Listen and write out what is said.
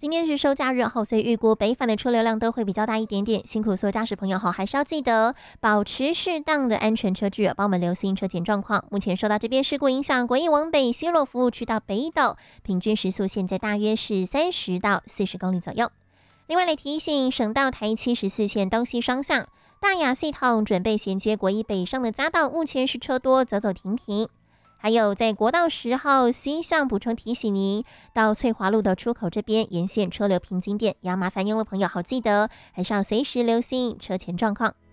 今天是收假日后，所以预估北返的车流量都会比较大一点点。辛苦所有驾驶朋友还是要记得保持适当的安全车距，帮我们留心车前状况。目前受到这边事故影响，国一往北西螺服务区到北斗，平均时速现在大约是30到40公里左右。另外来提醒，省道台74线东西双向大雅系统准备衔接国一北上的匝道，目前是车多，走走停停。还有在国道10号西向补充提醒您，到翠华路的出口这边沿线车流平均点，要麻烦用路朋友好记得，还是要随时留心车前状况。